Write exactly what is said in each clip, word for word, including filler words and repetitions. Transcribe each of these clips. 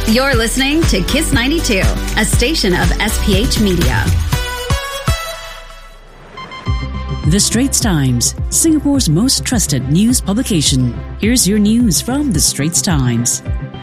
You're listening to Kiss ninety-two, a station of S P H Media. The Straits Times, Singapore's most trusted news publication. Here's your news from The Straits Times.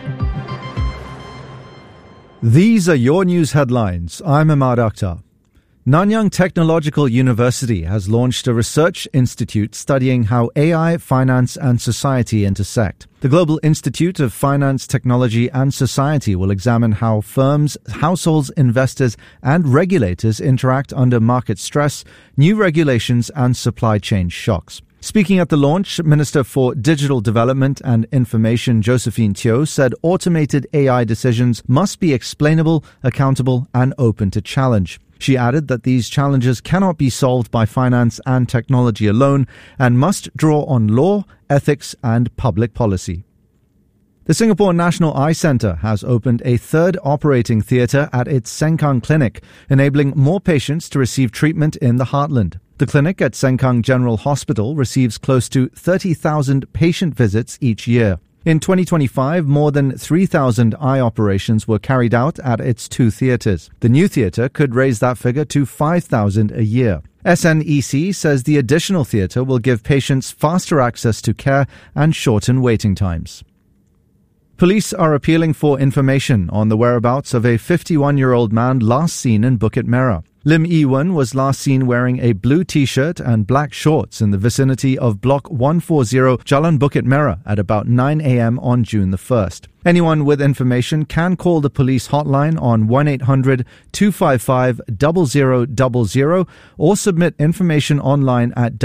These are your news headlines. I'm Ahmad Akhtar. Nanyang Technological University has launched a research institute studying how A I, finance and society intersect. The Global Institute of Finance, Technology and Society will examine how firms, households, investors and regulators interact under market stress, new regulations and supply chain shocks. Speaking at the launch, Minister for Digital Development and Information Josephine Teo said automated A I decisions must be explainable, accountable and open to challenge. She added that these challenges cannot be solved by finance and technology alone and must draw on law, ethics and public policy. The Singapore National Eye Centre has opened a third operating theatre at its Sengkang clinic, enabling more patients to receive treatment in the heartland. The clinic at Sengkang General Hospital receives close to thirty thousand patient visits each year. In twenty twenty-five, more than three thousand eye operations were carried out at its two theatres. The new theatre could raise that figure to five thousand a year. S N E C says the additional theatre will give patients faster access to care and shorten waiting times. Police are appealing for information on the whereabouts of a fifty-one-year-old man last seen in Bukit Merah. Lim Yi-wen was last seen wearing a blue t-shirt and black shorts in the vicinity of Block one forty Jalan Bukit Merah at about nine a.m. on June the first. Anyone with information can call the police hotline on one eight hundred two five five zero zero zero zero or submit information online at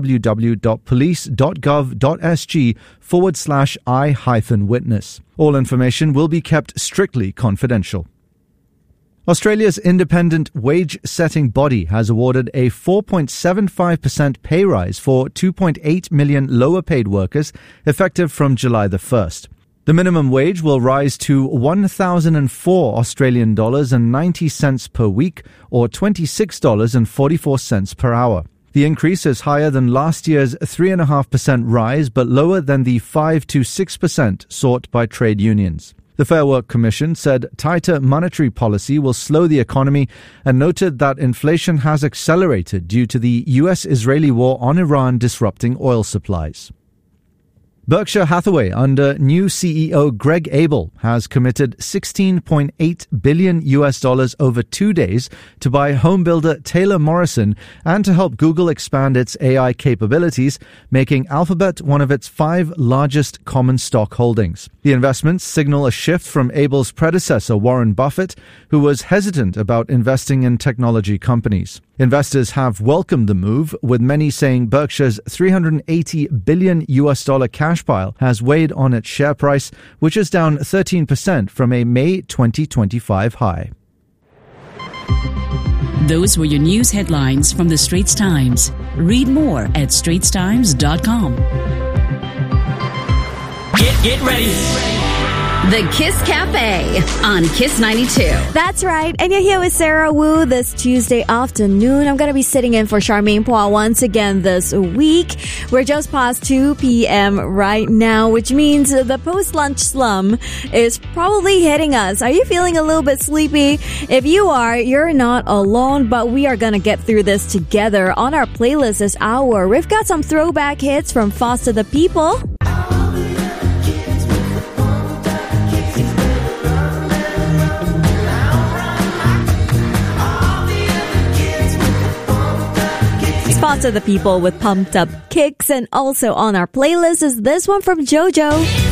www.police.gov.sg forward slash I hyphen witness. All information will be kept strictly confidential. Australia's independent wage-setting body has awarded a four point seven five percent pay rise for two point eight million lower-paid workers effective from July the first. The minimum wage will rise to one thousand four Australian dollars and ninety cents per week or twenty-six dollars and forty-four cents per hour. The increase is higher than last year's three point five percent rise but lower than the five to six percent sought by trade unions. The Fair Work Commission said tighter monetary policy will slow the economy and noted that inflation has accelerated due to the U S-Israeli war on Iran disrupting oil supplies. Berkshire Hathaway, under new C E O Greg Abel, has committed sixteen point eight billion U S dollars over two days to buy homebuilder Taylor Morrison and to help Google expand its A I capabilities, making Alphabet one of its five largest common stock holdings. The investments signal a shift from Abel's predecessor Warren Buffett, who was hesitant about investing in technology companies. Investors have welcomed the move, with many saying Berkshire's three hundred eighty billion U S dollar cash pile has weighed on its share price, which is down thirteen percent from a May twenty twenty-five high. Those were your news headlines from The Straits Times. Read more at straits times dot com. Get, get ready. The Kiss Cafe on Kiss ninety-two. That's right. And you're here with Sarah Wu this Tuesday afternoon. I'm going to be sitting in for Charmaine Pua once again this week. We're just past two p.m. right now, which means the post-lunch slum is probably hitting us. Are you feeling a little bit sleepy? If you are, you're not alone, but we are going to get through this together. On our playlist this hour, we've got some throwback hits from Foster the People. Foster the People with Pumped Up Kicks. And also on our playlist is this one from JoJo.